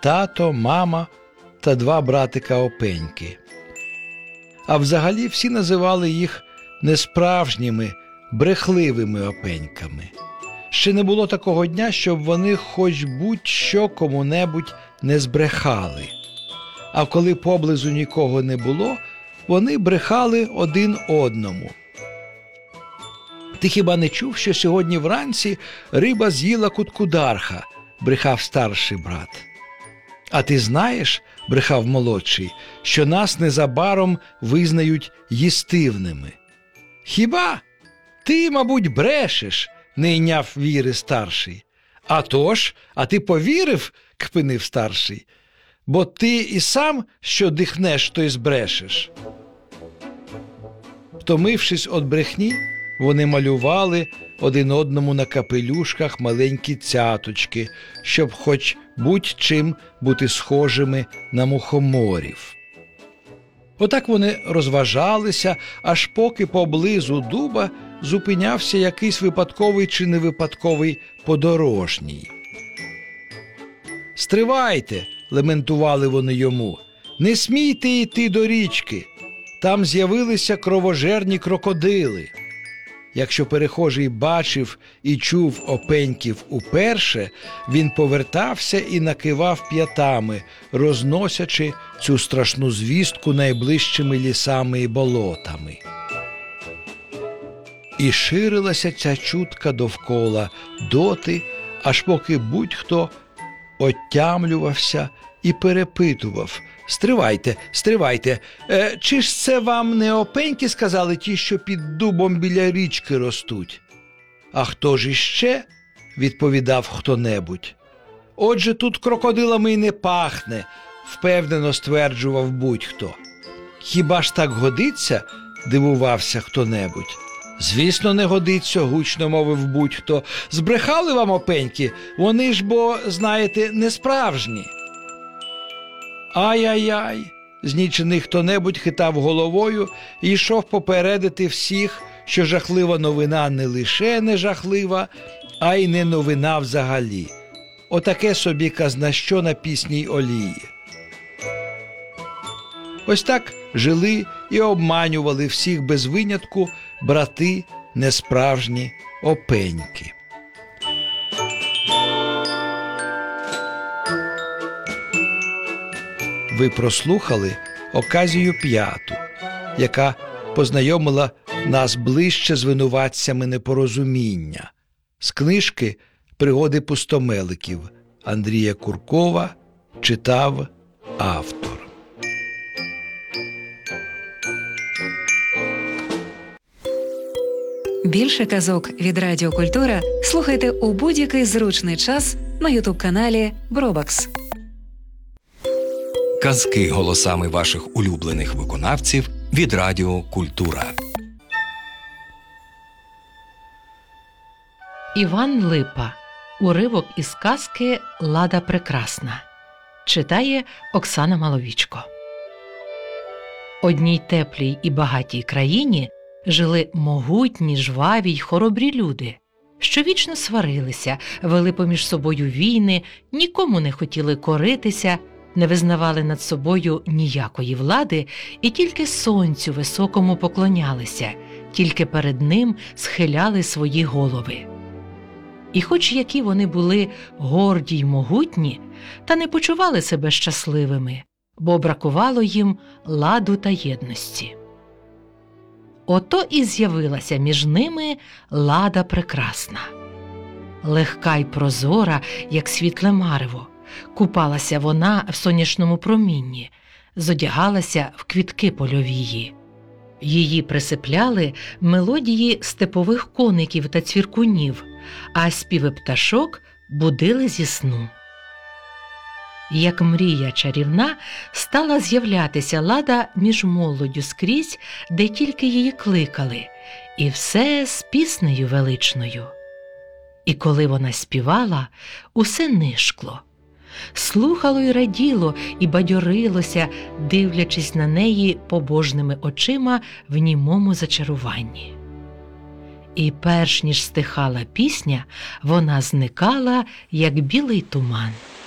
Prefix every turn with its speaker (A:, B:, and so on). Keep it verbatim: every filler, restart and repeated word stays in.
A: тато, мама та два братика-опеньки. А взагалі всі називали їх несправжніми, брехливими опеньками. Ще не було такого дня, щоб вони хоч будь-що кому-небудь не збрехали. А коли поблизу нікого не було, вони брехали один одному. «Ти хіба не чув, що сьогодні вранці риба з'їла куткударха?» – брехав старший брат. «А ти знаєш, – брехав молодший, – що нас незабаром визнають їстивними». «Хіба? Ти, мабуть, брешеш», – не йняв віри старший. «А тож, а ти повірив?» – кпинив старший. «Бо ти і сам, що дихнеш, то й збрешеш». Втомившись від брехні, вони малювали один одному на капелюшках маленькі цяточки, щоб хоч будь-чим бути схожими на мухоморів. Отак вони розважалися, аж поки поблизу дуба зупинявся якийсь випадковий чи невипадковий подорожній. «Стривайте!» – лементували вони йому. «Не смійте йти до річки! Там з'явилися кровожерні крокодили!» Якщо перехожий бачив і чув опеньків уперше, він повертався і накивав п'ятами, розносячи цю страшну звістку найближчими лісами і болотами. І ширилася ця чутка довкола доти, аж поки будь-хто отямлювався і перепитував: «Стривайте, стривайте, е, чи ж це вам не опеньки сказали ті, що під дубом біля річки ростуть?» «А хто ж іще?» – відповідав хто-небудь. «Отже, тут крокодилами й не пахне», – впевнено стверджував будь-хто. «Хіба ж так годиться?» – дивувався хто-небудь. «Звісно, не годиться», – гучно мовив будь-хто. «Збрехали вам опеньки? Вони ж, бо, знаєте, не справжні». «Ай-ай-ай!» – знічений хто-небудь хитав головою і йшов попередити всіх, що жахлива новина не лише не жахлива, а й не новина взагалі. Отаке собі казнащо на пісній олії. Ось так жили і обманювали всіх без винятку брати несправжні опеньки. Ви прослухали оказію п'яту, яка познайомила нас ближче з винуватцями непорозуміння. З книжки «Пригоди пустомеликів» Андрія Куркова читав автор.
B: Більше казок від Радіо Культура слухайте у будь-який зручний час на ютуб-каналі Бробакс.
C: Казки голосами ваших улюблених виконавців від Радіо Культура.
D: Іван Липа. Уривок із казки «Лада прекрасна». Читає Оксана Маловічко. Одній теплій і багатій країні жили могутні, жваві й хоробрі люди, що вічно сварилися, вели поміж собою війни, нікому не хотіли коритися, не визнавали над собою ніякої влади і тільки сонцю високому поклонялися, тільки перед ним схиляли свої голови. І хоч які вони були горді й могутні, та не почували себе щасливими, бо бракувало їм ладу та єдності. Ото і з'явилася між ними Лада прекрасна. Легка й прозора, як світле марево, купалася вона в сонячному промінні, зодягалася в квітки польовії. Її присипляли мелодії степових коників та цвіркунів, а співи пташок будили зі сну. Як мрія чарівна, стала з'являтися Лада між молоддю скрізь, де тільки її кликали, і все з піснею величною. І коли вона співала, усе нишкло. Слухало й раділо, і бадьорилося, дивлячись на неї побожними очима в німому зачаруванні. І перш ніж стихала пісня, вона зникала, як білий туман.